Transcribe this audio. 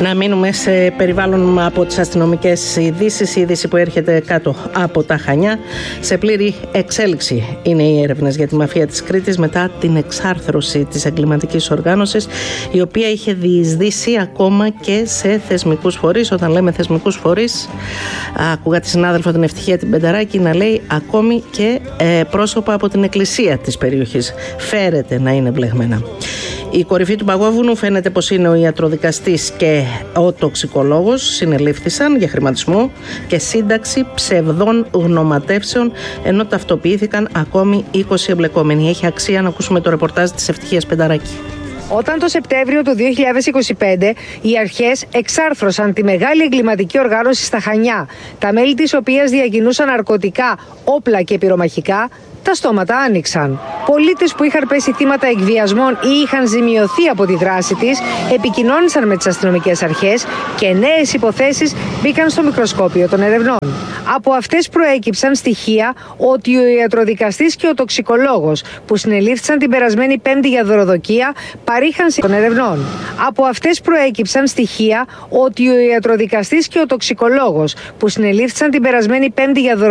Να μείνουμε σε περιβάλλον από τις αστυνομικές ειδήσεις. Η είδηση που έρχεται κάτω από τα Χανιά. Σε πλήρη εξέλιξη είναι οι έρευνες για τη μαφία της Κρήτης μετά την εξάρθρωση της εγκληματικής οργάνωσης, η οποία είχε διεισδύσει ακόμα και σε θεσμικούς φορείς. Όταν λέμε θεσμικούς φορείς, άκουγα τη συνάδελφο την Ευτυχία την Πενταράκη να λέει ακόμη και πρόσωπα από την εκκλησία της περιοχής φέρεται να είναι μπλεγμένα. Η κορυφή του Παγόβουνου φαίνεται πως είναι ο ιατροδικαστής και ο τοξικολόγος. Συνελήφθησαν για χρηματισμό και σύνταξη ψευδών γνωματεύσεων, ενώ ταυτοποιήθηκαν ακόμη 20 εμπλεκόμενοι. Έχει αξία να ακούσουμε το ρεπορτάζ της Ευτυχίας Πενταράκη. Όταν το Σεπτέμβριο του 2025 οι αρχές εξάρθρωσαν τη μεγάλη εγκληματική οργάνωση στα Χανιά, τα μέλη της οποίας διακινούσαν ναρκωτικά, όπλα και πυρομαχικά, τα στόματα άνοιξαν. Πολίτες που είχαν πέσει θύματα εκβιασμών ή είχαν ζημιωθεί από τη δράση της επικοινώνησαν με τις αστυνομικές αρχές και νέες υποθέσεις μπήκαν στο μικροσκόπιο των ερευνών. Από αυτές προέκυψαν στοιχεία ότι ο ιατροδικαστής και ο τοξικολόγος που συνελήφθησαν την περασμένη Πέμπτη για δωροδοκία παρήχαν των ερευνών. Από αυτές προέκυψαν στοιχεία ότι ο ιατροδικαστής και ο τοξικολόγος που συνελήφθησαν την περασμένη Πέμπτη για δωροδοκία